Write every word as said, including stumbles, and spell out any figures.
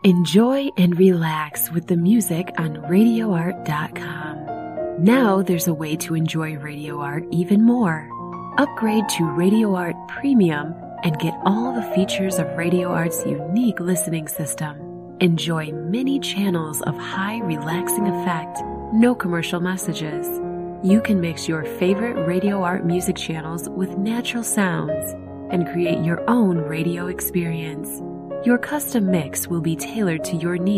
Enjoy and relax with the music on radio art dot com. Now there's a way to enjoy Radio Art even more. Upgrade to Radio Art Premium and get all the features of Radio Art's unique listening system. Enjoy many channels of high relaxing effect, no commercial messages. You can mix your favorite Radio Art music channels with natural sounds and create your own radio experience. Your custom mix will be tailored to your needs.